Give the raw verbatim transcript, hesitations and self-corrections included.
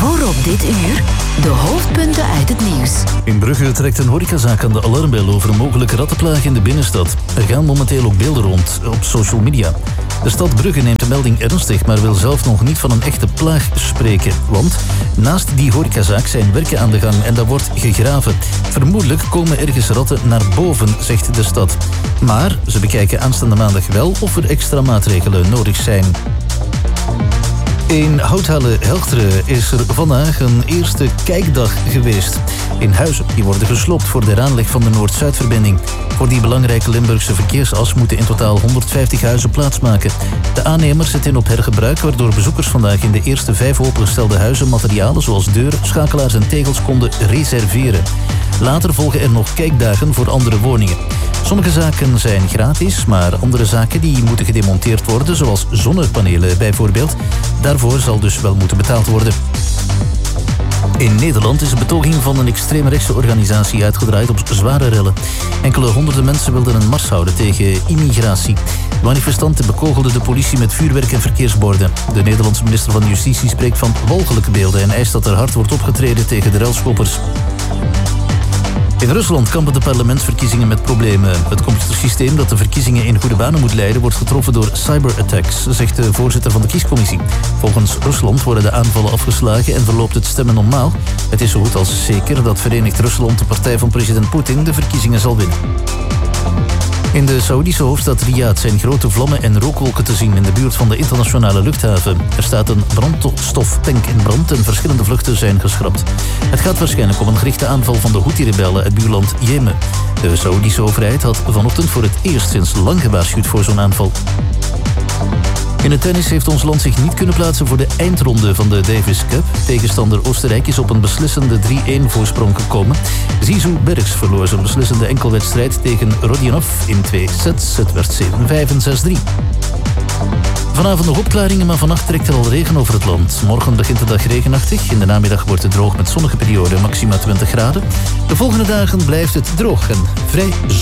Voorop dit uur, de hoofdpunten uit het nieuws. In Brugge trekt een horecazaak aan de alarmbel over een mogelijke rattenplaag in de binnenstad. Er gaan momenteel ook beelden rond op social media. De stad Brugge neemt de melding ernstig, maar wil zelf nog niet van een echte plaag spreken. Want naast die horecazaak zijn werken aan de gang en daar wordt gegraven. Vermoedelijk komen ergens ratten naar boven, zegt de stad. Maar ze bekijken aanstaande maandag wel of er extra maatregelen nodig zijn. In Houthalen-Helchteren is er vandaag een eerste kijkdag geweest. In huizen die worden gesloopt voor de heraanleg van de Noord-Zuidverbinding. Voor die belangrijke Limburgse verkeersas moeten in totaal honderdvijftig huizen plaatsmaken. De aannemer zet in op hergebruik, waardoor bezoekers vandaag in de eerste vijf opengestelde huizen materialen zoals deuren, schakelaars en tegels konden reserveren. Later volgen er nog kijkdagen voor andere woningen. Sommige zaken zijn gratis, maar andere zaken die moeten gedemonteerd worden, zoals zonnepanelen bijvoorbeeld. Daarvoor zal dus wel moeten betaald worden. In Nederland is een betoging van een extreemrechtse organisatie uitgedraaid op zware rellen. Enkele honderden mensen wilden een mars houden tegen immigratie. Manifestanten bekogelden de politie met vuurwerk en verkeersborden. De Nederlandse minister van Justitie spreekt van walgelijke beelden en eist dat er hard wordt opgetreden tegen de relschoppers. In Rusland kampen de parlementsverkiezingen met problemen. Het computersysteem dat de verkiezingen in goede banen moet leiden wordt getroffen door cyberattacks, zegt de voorzitter van de kiescommissie. Volgens Rusland worden de aanvallen afgeslagen en verloopt het stemmen normaal. Het is zo goed als zeker dat Verenigd Rusland, de partij van president Poetin, de verkiezingen zal winnen. In de Saoedische hoofdstad Riyadh zijn grote vlammen en rookwolken te zien in de buurt van de internationale luchthaven. Er staat een brandstoftank in brand en verschillende vluchten zijn geschrapt. Het gaat waarschijnlijk om een gerichte aanval van de Houthi-rebellen uit buurland Jemen. De Saoedische overheid had vanochtend voor het eerst sinds lang gewaarschuwd voor zo'n aanval. In het tennis heeft ons land zich niet kunnen plaatsen voor de eindronde van de Davis Cup. Tegenstander Oostenrijk is op een beslissende drie-een voorsprong gekomen. Zizou Bergs verloor zijn beslissende enkelwedstrijd tegen Rodionov in twee sets. Het werd zeven vijf en zes drie. Vanavond nog opklaringen, maar vannacht trekt er al regen over het land. Morgen begint de dag regenachtig. In de namiddag wordt het droog met zonnige perioden, maxima twintig graden. De volgende dagen blijft het droog en vrij zonnig.